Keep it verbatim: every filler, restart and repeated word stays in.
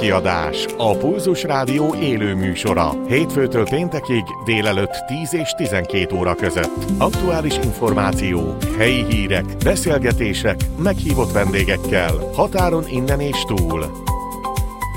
kiadás, a Pulzus Rádió élő műsora. Hétfőtől péntekig délelőtt tíz és tizenkét óra között. Aktuális információ, helyi hírek, beszélgetések, meghívott vendégekkel, határon innen és túl.